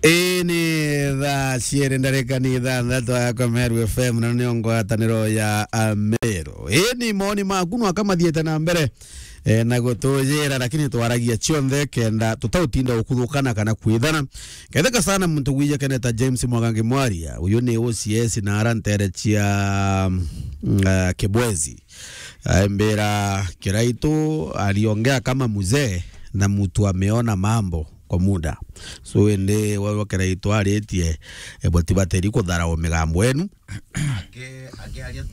Ini dha ciere ndareka ni dha ndato ya Meru FM na niongo ataniro ya Meru. Ini moni makuno akamathiete na mbere na gutujira lakini twaragia cionthe kenda tutautinda ukuthukana kana kwithana ketheka sana muntu gwija keneta James Mwagangi Mwaria uyu ni OCS na arantere chia Kibwezi mbera Kiraitu aliongea kama mzee na mtu ameona mambo kwa muda so ende wewe Kiraitu aretie botibateri ko dharau migambo enu ake alia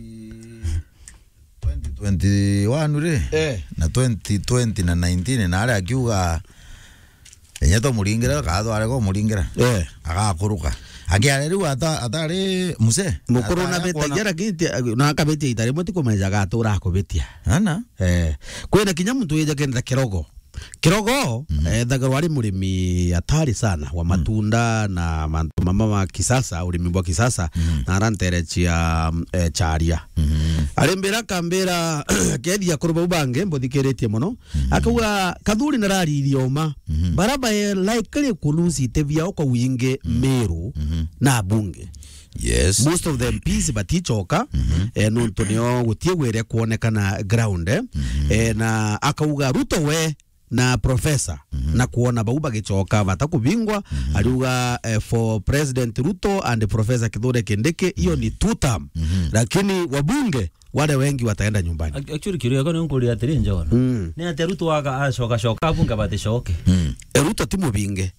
2021 re na 2020 na 19 na ale akiuga enyeto muringira kadho ale ko muringira agakuruka ake ale ru atare muse mukuru na beta jara kiti na kabeti itare moti ko meja gatura ko betia ana kwena kinyamuntu yeja kenda Kirogo daga wali murimi atari sana wa matunda na mama wa kisasa urimi wa kisasa na arantere chia charia arembera kambera kedia kuruba ubange mbodikeretie muno akawa kadhuri na rari ilioma baraba likely kulusi tevia kwa winge Meru na bunge. Yes. Most of them MPs batichoka nuntu nio gutie gwere kuonekana ground na akauga Ruto we na professor na kuona bauba gichoka batakubingwa aliuga for President Ruto and Professor Kithure Kindiki hiyo ni 2 term lakini wabunge wale wengi wataenda nyumbani. Actually kirio yako nkulia atiri njona ni ate Ruto waka ashoka bunga batishoke Ruto timu binge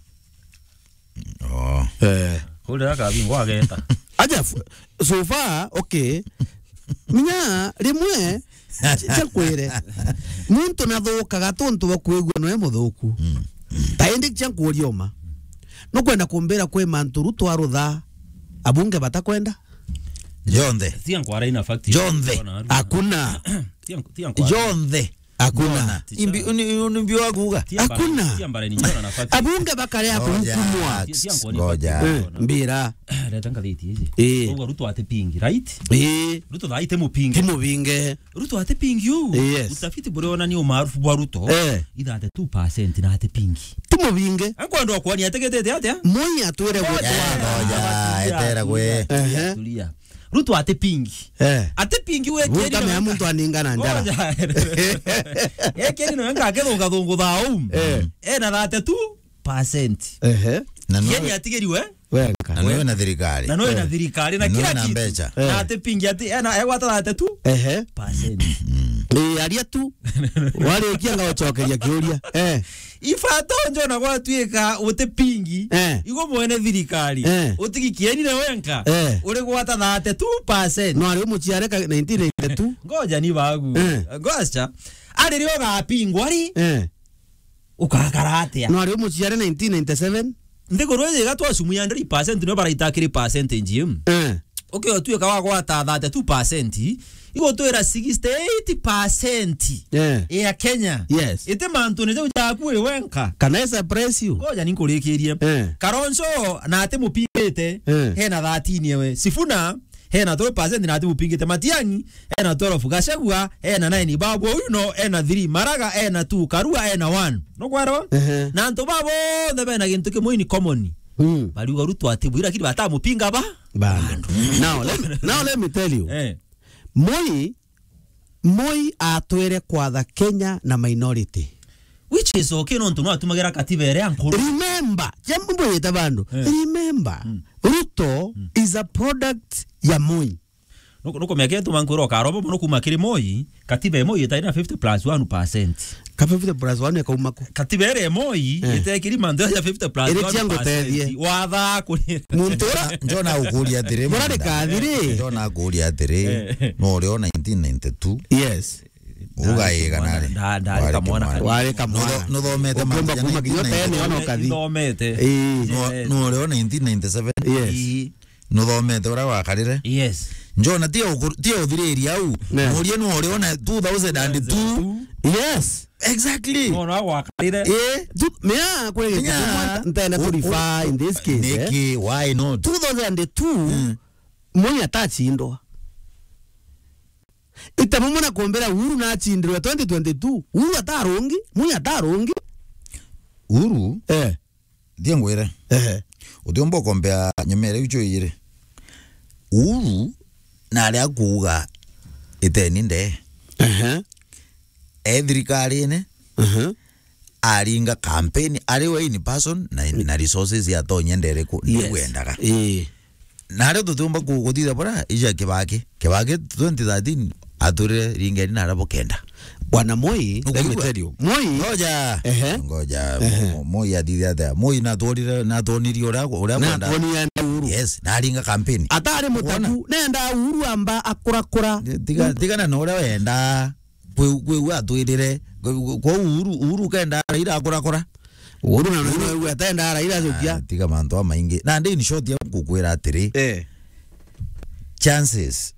kule aka bingwa ageta aja so far okay minya rimwe chakwire muntu nathuka gatuntu bakwigwa no emuthuku taindi chankurioma no kwenda kumbera kwe mantu Ruto arutha abunge batakwenda Jonde tiankwara ina fact Jonde hakuna Jonde hakuna imbi unimbi waguga hakuna abunge bakare hapo mkumwa ngoja mbira letanga diti hizi Ruto atepingi right Ruto daite mupingi timubinge Ruto atepingi yo utafiti buriona ni umaarufu bwa Ruto ida 2% na atepingi timubinge akwando akwani ategetete ate moi atwere ngoja etera gwe tulia Ruto atepingi atepingi we keri kama muntu aningana njara keri no nga kedonga dongo daum na 2% na no keri atigeriwe wenka na no na thirikari na thirikari na kila kitu na atepingi ati egwata 2% aria tu wale kianga wachokeria kiuria ifato njona kwa tuika utepingi igo mwene thirikari utigikieni na wenka uri gwata 2% no ari muciareka 1982 ngoja ni bagu ngoja ari rio gapingwa ri ukakaratia no ari muciare 1997 ndiko roje gatwa sumu ya 100% no baraitakiri percentage okay otuika wa gwata 2% igo toera 68% ya Kenya yes ite mantu ne jaku wenka kanesa press you ngoja ninkurekerie Karonzo na ate mupingete hena 13 yewe Sifuna hena 3% na ate mupingete Matiang'i hena 12 Gachagua hena 9 Babu uno hena 3 Maraga hena 2 Karua hena 1 no kwaro na nto babo ndebe na gintu kimwe ni common bali Ruto atibwira kidi batamupinga ba now let me tell you Moi atwere kwatha Kenya na minority which is okay no ntuno atumagira katiba ere ankuru remember jambo yeta bandu remember Ruto is a product ya Moi nuko meke tu mankuru karobo no kumakiri Moi katiba Moi itaina 50+1% ka 50+1 akaumako katiba ere Moi itekiri mando ya 50+1% watha kuri muntura njona ukulia dire murade kadire njona ukulia dire no leo 1992 yes ugaega nare ndari kamona wale kamona no thomete kumba kuma kiyote ni ono kadhi thomete no leo 1997 yes no thomete ura wakarire yes njona tio thiriria au murie no leo na 2002 yes exactly no wakarire mea kweli ntenda kurify in this case neki why not 2002 Moi atachindwa itamumuna kuombera Uhuru na achindiriwe 2022 Uhuru atarongi Moi atarongi Uhuru ngwire utiomba kompea nyemere ucho yire uru na aria kuga iteni nde thirikari ne aringa campaign ari we in person na resources ya to nyendere ku nigwendaga na aria tutumba kugutira bora ija kibaki 2013 ature ringeri na rabo kenda Bwana Moi, let me tell you. Moi, ngoja Moi adithia Moi na toniri ora kwenda yes na aringa campaign atari mutaku nenda uru amba akurakura tigana no ora wenda kwe atwirire ko uru kenda ira akurakura uru na no atenda ara ira zokia tiga manto maingi na ndi ni short ya kukwira atiri chances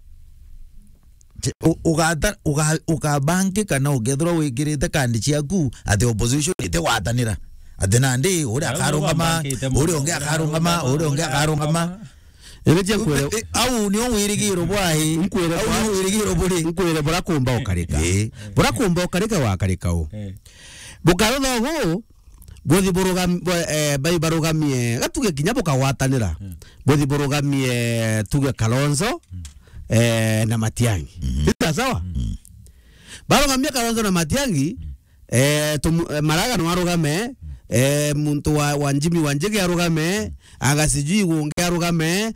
ugabanke kana ugethro wikirite kandi ciaku ati opposition ite watanira ati nandi uri akarungama uri onge akarungama ebeje kwere au ni owirigiro bwahi nkwere bora kumba okareka wakareka bukaro thogo bothi barugamie gatuge kinya bukawatanira bothi burugamie tuge Kalonzo na Matiang'i sawa barugamie Kalonzo na Matiang'i Maraga no arugame muntu wa Njimi Wanjigi arugame agasijui gunge arugame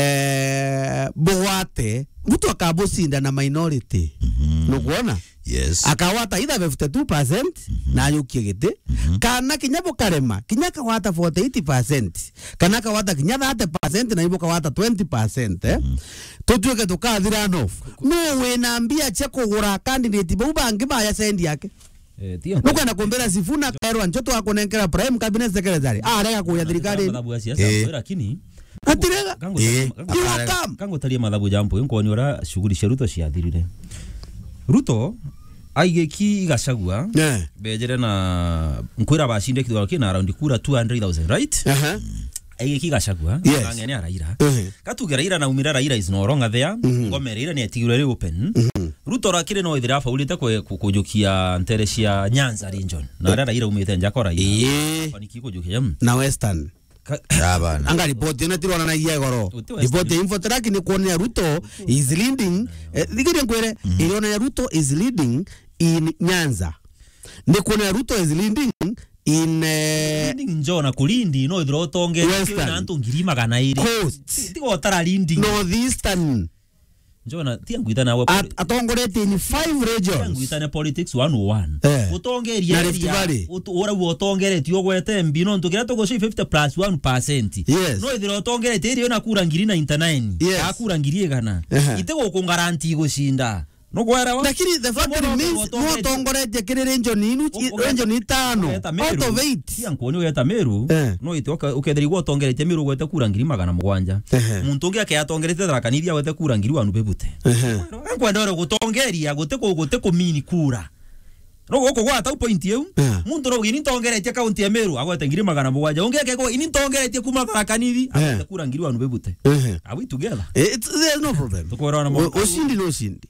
bwate mtu akabosinda na minority nukuona yes akawata either 52% na yukie gite kana kinyabo karema kinyaka wata 48% kana kawata kinya 30% na ibo kawata 20% tutuke tukathira no we naambia che kugura candidate bo bangi baya sendi yake nukwenda kumbera Sifuna kaerwa njoto akonenkera prime cabinet secretary arega kuya thirikari lakini atirega kango taria mathabu jambo nkoni ora shughuli cia Ruto ciathirire Ruto aigeki igacagua bejere na nkwira bashinde kithoro kina around kura 200,000 right aigeki igacagua ngane araira katugera ira na umira raira is no wrong there ngomere ira ni atigirwe open Ruto rakire no ithira faulite kujukia ntere cia Nyanza region na raira umite njakora ira paniki kujukia na western bana anga report ina tirona na yegoro report info track ni kuona Ruto is leading digire kwere iliona Ruto is leading in Nyanza ni kuona Ruto is leading in njona kulindi no ithiro tonge na antu ngirima kana iri tigo tara leading northeastern njona tianguita nawe atongorete in 5 regions tianguita na politics 101 utongeria ora utongereti ogwete mbino ntukira tugo 50+1% no ithiro tongerete iri na kura ngiri 99 akura ngiri kana itego kungaranti gushinda no gwera lakini the fact remains no tongorete kire region inu region itano out of 8 yankoni weta Meru no itoka uketheri gwo tongerete Meru gwete kura ngiri 700 muntu ngi akeatongerete tharakanithia gwete kura ngiri 1 bebute kwenda ro gutongeria gute kumini kura no goko gwata point eu muntu no gini tongerete account ya Meru agwete ngiri 700 ungeke ko ini tongerete kuma tharakanithia agwete kura ngiri 1 bebute are we together there's no problem tukorana osindi no sindi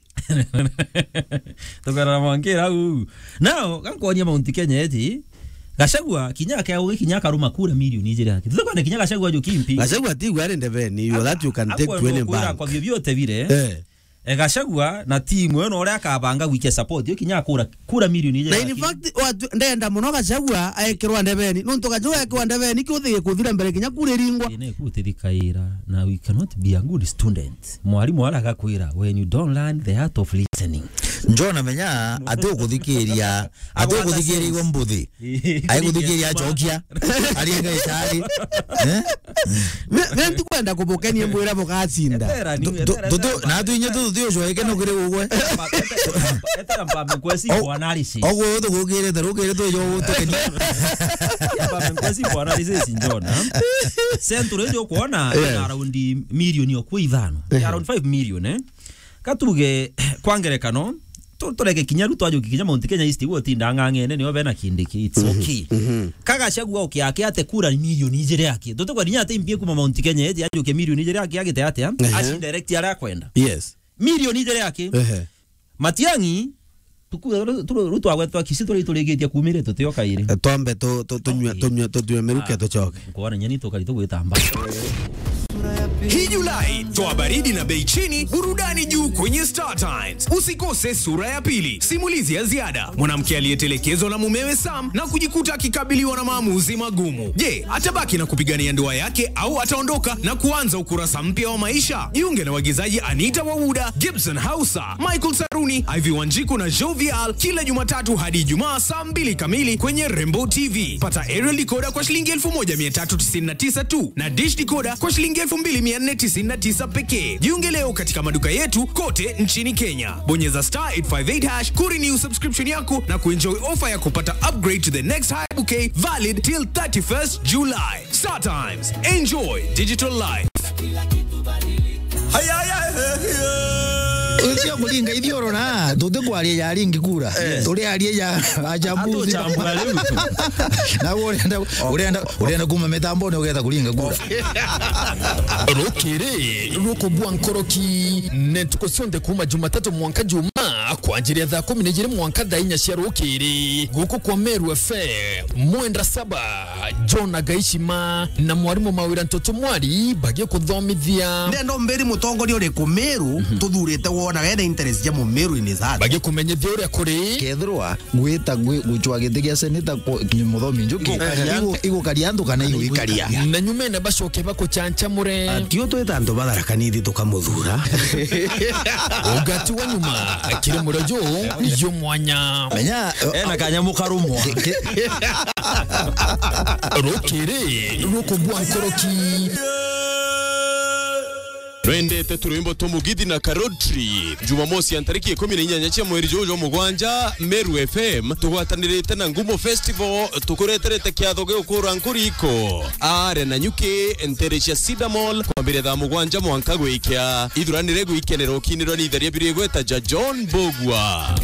tokara mwangira now kankonia Mount Kenya eti Gachagua kinyaka ya kinyaka ruma kura milioni ijira yake tutakwana kinyaka Gachagua jo kimpi Gachagua ti gware ndebeni you that you can take to any bank kwa vyovyote vile Gachagua na timu eno ore akabanga wike support yo kinyaka kura milioni ijira na in fact ndenda muno Gachagua aekirwa ndebeni no ntoka jo aekirwa ndebeni kuthige kuthira mbere kinya kure ringwa ine kutithikaira na we cannot be a good student mwalimu ala gakwira when you don't learn the art of listening njona menya atokuthikiria igwa mbuthi aiguthikiria chokia arienga itari nenti kwenda kubukenia mwira bugacinda na twinye tuthio cyo no kire gugwe etera mpambe kwesi kwa analysis ogwo tukugire tarukire tuyo tukenia mpambe kwesi kwa analysis njona century jo kuona around milioni okwa 5 around 5 million katuge kwangerekano tureke kinyaru twajo kinya Mount Kenya East go tinda ngangene niyo bena kindiki it's okay Gachagua okiake ate kura milioni ijere yake tutokwa dinya ate impie kuma Mount Kenya eti ajo ke milioni ijere yake agite ate ashi direct yara kwenda yes milioni ijere yake Matiang'i rutu agwetwa kisi tuligetia kumire tutioka ire tombe tunywe meruke tuchoke kuona nyani tukali gwitamba. Hii Julai, toa baridi na bei chini, burudani juu kwenye Star Times. Usikose Sura ya Pili, simulizi ya ziada. Mwanamke aliyetelekezwa na mumewe Sam na kujikuta akikabiliwa na maamuzi magumu. Je, atabaki na kupigania ndoa yake au ataondoka na kuanza ukurasa mpya wa maisha? Jiunge na waigizaji Anita Wawuda, Gibson Hausa, Michael Saruni, Ivy Wanjiku na Jovial kila Jumatatu hadi Ijumaa saa 2 kamili kwenye Rainbow TV. Pata aerial decoder kwa shilingi 1399 tu na dish decoder kwa shilingi 2499 pekee. Jiunge leo katika maduka yetu kote nchini Kenya. Bonyeza *858# kurenew subscription yako na kuenjoy offer ya kupata upgrade to the next high bouquet valid till 31st July. Star Times. Enjoy digital life. Ucio kulinga ithioro na tuti kwaria ya ringi kura turi aria ya ajambu na urenda kuma mitambo ne ugetha kulinga kura rukiri rukubwa nkoroki netukusonde kuma Jumatatu mwanka Juma kwa ajili ya 12 mwanka dainya cia rukiri guku kwa Meru FM mwenda 7 John Agaishima na mwarimu Mawira Ntoto Mwari bagie kuthomithia ndendo mberi mutongori uri ku Meru tuthurite wona genda interest ya mu Meru ini zati bagie kumenyithia uria kuri kethirwa gwita guchwa gitigia seneta muthomi njuki igo kariandu kana igo ikaria na nyumene bacoke bakuchancha mure atio twita ndo batharakanithie tukamuthura ugati wa nyuma akire murojo yo mwanya menya ena kanyamu karumwa rukiri rukubwa nkoroki Twendete turwimbo tumugidi na Karotri Jumamosi ya tariki 14 cia mweri jojo mugwanja Meru FM tugwatanirite na Ngumo Festival tukureterete kiatho gukura nkuriko are na nyuki enterecia Sidamol kwambire tha mugwanja mwanka gwikia ithuranire gwikenero kiniro ni theria biri gweta John Bogwa